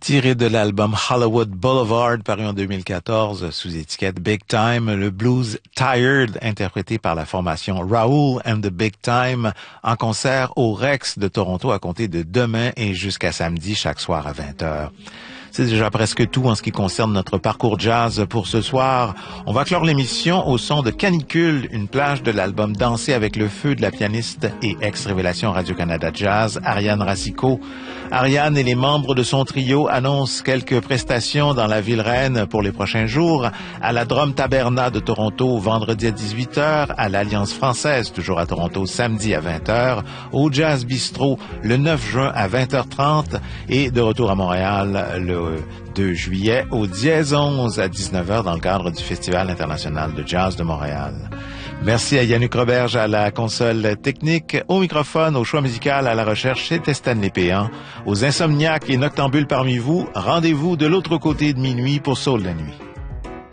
Tiré de l'album Hollywood Boulevard, paru en 2014 sous étiquette Big Time, le blues Tired, interprété par la formation Raoul and the Big Time, en concert au Rex de Toronto à compter de demain et jusqu'à samedi, chaque soir à 20h. C'est déjà presque tout en ce qui concerne notre parcours jazz pour ce soir. On va clore l'émission au son de Canicule, une plage de l'album Danser avec le feu de la pianiste et ex-révélation Radio-Canada Jazz, Ariane Racicot. Ariane et les membres de son trio annoncent quelques prestations dans la ville reine pour les prochains jours, à la Drum Taberna de Toronto vendredi à 18h, à l'Alliance française toujours à Toronto samedi à 20h, au Jazz Bistro le 9 juin à 20h30 et de retour à Montréal le 2 juillet au Dièse 11 à 19h dans le cadre du Festival international de jazz de Montréal. Merci à Yannick Roberge à la console technique, au microphone, au choix musical, à la recherche, c'était Stanley Péan. Aux insomniaques et noctambules parmi vous, rendez-vous de l'autre côté de minuit pour Soul la nuit.